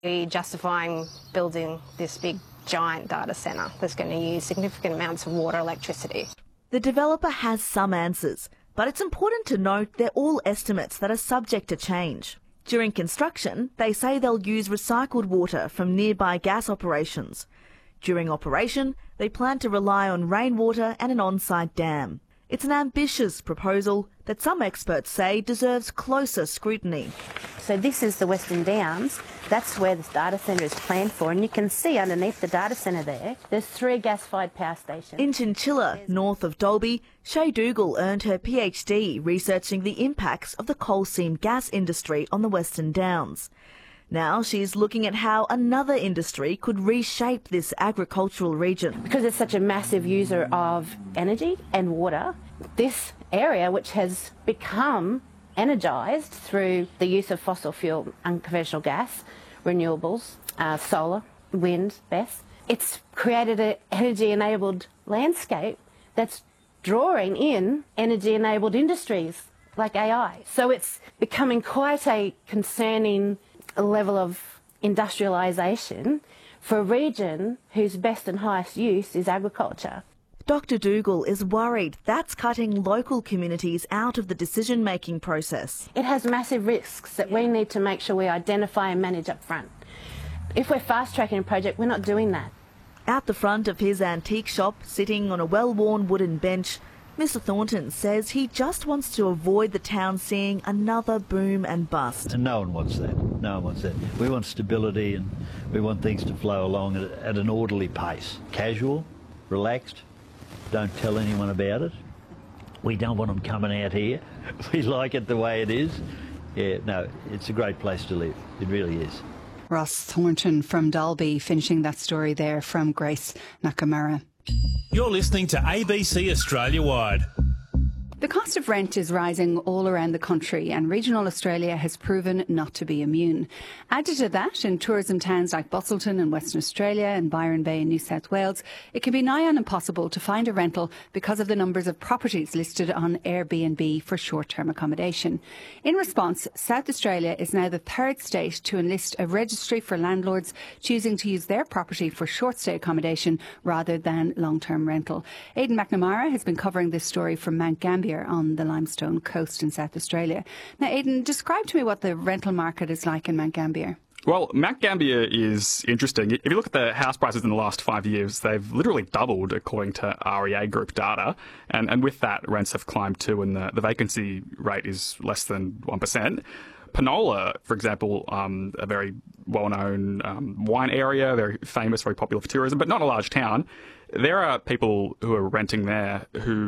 We're justifying building this big giant data centre that's going to use significant amounts of water, electricity. The developer has some answers, but it's important to note they're all estimates that are subject to change. During construction, they say they'll use recycled water from nearby gas operations. During operation, they plan to rely on rainwater and an on-site dam. It's an ambitious proposal that some experts say deserves closer scrutiny. So this is the Western Downs. That's where this data centre is planned for, and you can see underneath the data centre there's 3 gas-fired power stations. In Chinchilla, north of Dalby, Shay Dougal earned her PhD researching the impacts of the coal seam gas industry on the Western Downs. Now she's looking at how another industry could reshape this agricultural region. Because it's such a massive user of energy and water, this area, which has become energised through the use of fossil fuel, unconventional gas, renewables, solar, wind, BESS, it's created an energy-enabled landscape that's drawing in energy-enabled industries like AI. So it's becoming quite a concerning level of industrialisation for a region whose best and highest use is agriculture. Dr Dougal is worried that's cutting local communities out of the decision-making process. It has massive risks that we need to make sure we identify and manage up front. If we're fast-tracking a project, we're not doing that. Out the front of his antique shop, sitting on a well-worn wooden bench, Mr Thornton says he just wants to avoid the town seeing another boom and bust. And no one wants that. No one wants that. We want stability and we want things to flow along at an orderly pace. Casual, relaxed, don't tell anyone about it. We don't want them coming out here. We like it the way it is. Yeah, no, it's a great place to live. It really is. Ross Thornton from Dalby finishing that story there from Grace Nakamura. You're listening to ABC Australia Wide. The cost of rent is rising all around the country, and regional Australia has proven not to be immune. Added to that, in tourism towns like Busselton in Western Australia and Byron Bay in New South Wales, it can be nigh on impossible to find a rental because of the numbers of properties listed on Airbnb for short-term accommodation. In response, South Australia is now the 3rd state to enlist a registry for landlords choosing to use their property for short-stay accommodation rather than long-term rental. Aidan McNamara has been covering this story from Mount Gambier on the Limestone Coast in South Australia. Now, Aidan, describe to me what the rental market is like in Mount Gambier. Well, Mount Gambier is interesting. If you look at the house prices in the last 5 years, they've literally doubled according to REA Group data. And with that, rents have climbed too, and the vacancy rate is less than 1%. Penola, for example, a very well-known wine area, very famous, very popular for tourism, but not a large town. There are people who are renting there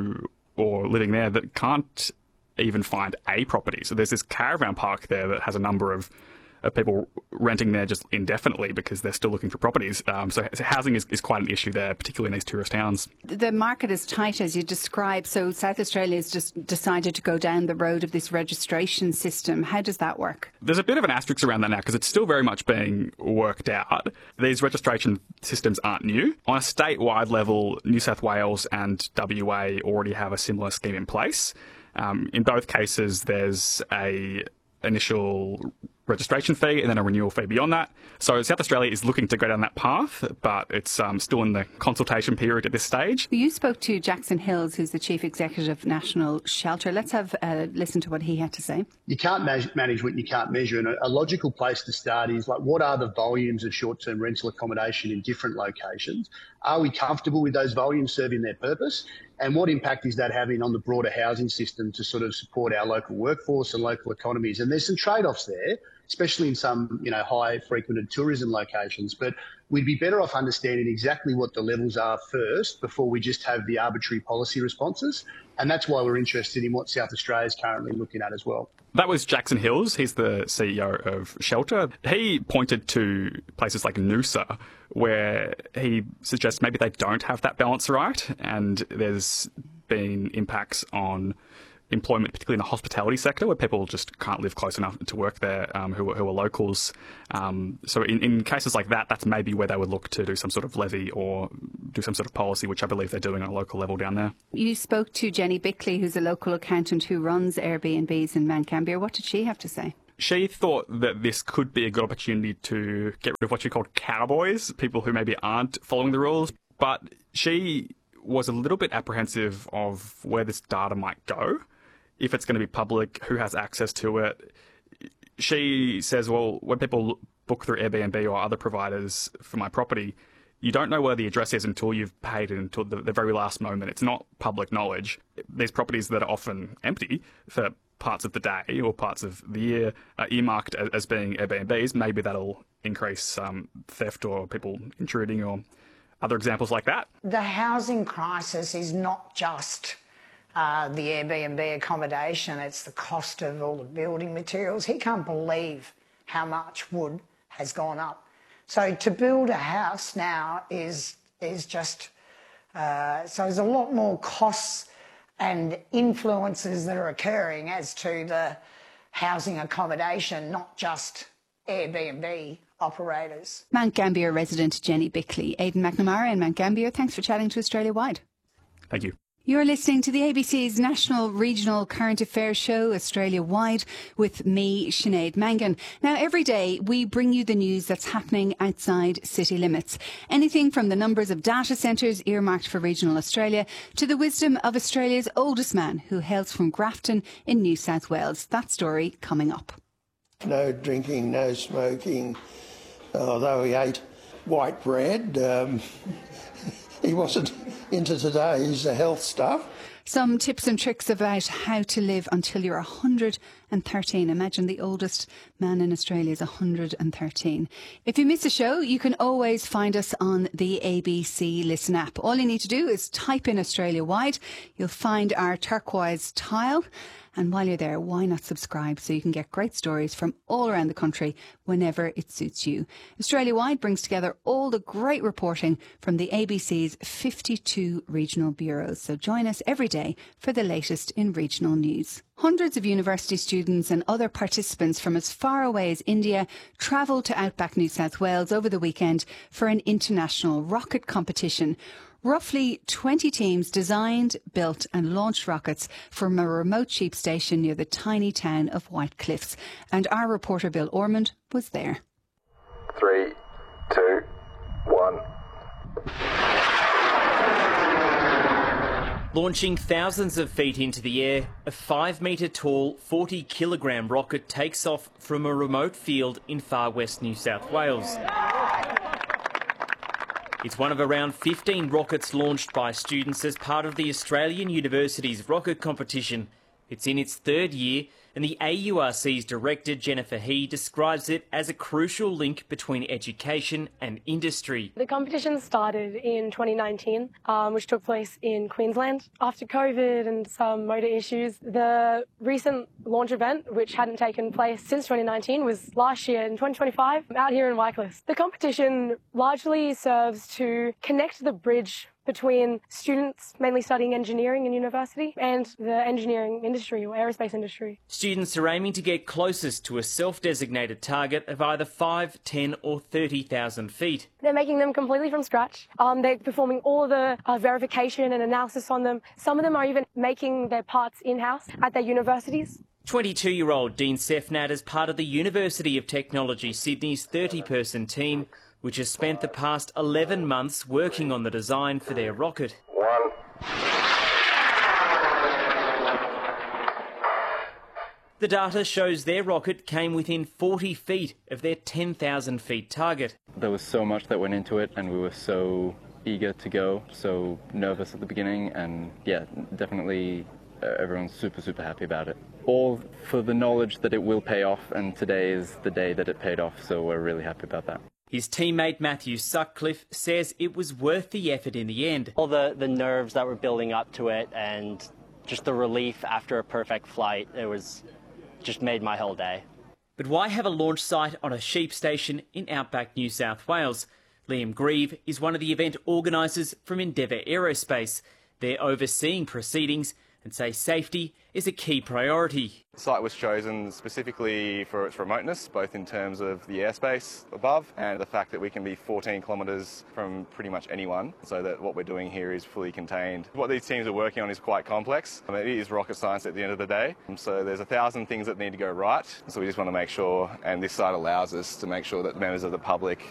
or living there that can't even find a property. So there's this caravan park there that has a number of people renting there just indefinitely because they're still looking for properties. So housing is quite an issue there, particularly in these tourist towns. The market is tight, as you described. So South Australia has just decided to go down the road of this registration system. How does that work? There's a bit of an asterisk around that now because it's still very much being worked out. These registration systems aren't new. On a statewide level, New South Wales and WA already have a similar scheme in place. In both cases, there's a initial registration fee and then a renewal fee beyond that. So South Australia is looking to go down that path, but it's still in the consultation period at this stage. You spoke to Jackson Hills, who's the Chief Executive of National Shelter. Let's have a listen to what he had to say. You can't manage what you can't measure, and a logical place to start is like, what are the volumes of short-term rental accommodation in different locations? Are we comfortable with those volumes serving their purpose? And what impact is that having on the broader housing system to sort of support our local workforce and local economies? And there's some trade-offs there, especially in some, high frequented tourism locations. But we'd be better off understanding exactly what the levels are first before we just have the arbitrary policy responses. And that's why we're interested in what South Australia is currently looking at as well. That was Jackson Hills. He's the CEO of Shelter. He pointed to places like Noosa, where he suggests maybe they don't have that balance right, and there's been impacts on employment, particularly in the hospitality sector, where people just can't live close enough to work there, who are locals. So in cases like that, that's maybe where they would look to do some sort of levy or do some sort of policy, which I believe they're doing on a local level down there. You spoke to Jenny Bickley, who's a local accountant who runs Airbnbs in Mount Gambier. What did she have to say? She thought that this could be a good opportunity to get rid of what she called cowboys, people who maybe aren't following the rules. But she was a little bit apprehensive of where this data might go, if it's going to be public, who has access to it. She says, well, when people book through Airbnb or other providers for my property, you don't know where the address is until you've paid it, until the very last moment. It's not public knowledge. These properties that are often empty for parts of the day or parts of the year are earmarked as being Airbnbs. Maybe that'll increase theft or people intruding or other examples like that. The housing crisis is not just the Airbnb accommodation, it's the cost of all the building materials. He can't believe how much wood has gone up. So to build a house now is just, so there's a lot more costs and influences that are occurring as to the housing accommodation, not just Airbnb operators. Mount Gambier resident Jenny Bickley. Aidan McNamara in Mount Gambier, thanks for chatting to Australia Wide. Thank you. You're listening to the ABC's National Regional Current Affairs show, Australia Wide, with me, Sinead Mangan. Now, every day we bring you the news that's happening outside city limits. Anything from the numbers of data centres earmarked for regional Australia to the wisdom of Australia's oldest man who hails from Grafton in New South Wales. That story coming up. No drinking, no smoking, although he ate white bread. He wasn't into today's health stuff. Some tips and tricks about how to live until you're 113. Imagine the oldest man in Australia is 113. If you miss a show, you can always find us on the ABC Listen app. All you need to do is type in Australia Wide. You'll find our turquoise tile. And while you're there, why not subscribe so you can get great stories from all around the country whenever it suits you. Australia Wide brings together all the great reporting from the ABC's 52 regional bureaus. So join us every day for the latest in regional news. Hundreds of university students and other participants from as far away as India travelled to Outback New South Wales over the weekend for an international rocket competition. Roughly 20 teams designed, built and launched rockets from a remote sheep station near the tiny town of White Cliffs. And our reporter Bill Ormond was there. 3, 2, 1. Launching thousands of feet into the air, a 5-metre tall, 40-kilogram rocket takes off from a remote field in far west New South Wales. It's one of around 15 rockets launched by students as part of the Australian University's rocket competition. It's in its third year, and the AURC's director, Jennifer He, describes it as a crucial link between education and industry. The competition started in 2019, which took place in Queensland. After COVID and some motor issues, the recent launch event, which hadn't taken place since 2019, was last year in 2025 out here in White Cliffs. The competition largely serves to connect the bridge between students mainly studying engineering in university and the engineering industry or aerospace industry. Students are aiming to get closest to a self-designated target of either 5, 10 or 30,000 feet. They're making them completely from scratch. They're performing all the verification and analysis on them. Some of them are even making their parts in-house at their universities. 22-year-old Dean Sefnat is part of the University of Technology Sydney's 30-person team, which has spent the past 11 months working on the design for their rocket. 1. The data shows their rocket came within 40 feet of their 10,000 feet target. There was so much that went into it, and we were so eager to go, so nervous at the beginning, and yeah, definitely everyone's super happy about it. All for the knowledge that it will pay off, and today is the day that it paid off, so we're really happy about that. His teammate Matthew Sutcliffe says it was worth the effort in the end. All the nerves that were building up to it and just the relief after a perfect flight, it was just made my whole day. But why have a launch site on a sheep station in outback New South Wales? Liam Grieve is one of the event organisers from Endeavour Aerospace. They're overseeing proceedings and say safety is a key priority. The site was chosen specifically for its remoteness, both in terms of the airspace above and the fact that we can be 14 kilometres from pretty much anyone, so that what we're doing here is fully contained. What these teams are working on is quite complex. It is rocket science at the end of the day, so there's 1,000 things that need to go right. So we just want to make sure, and this site allows us to make sure that members of the public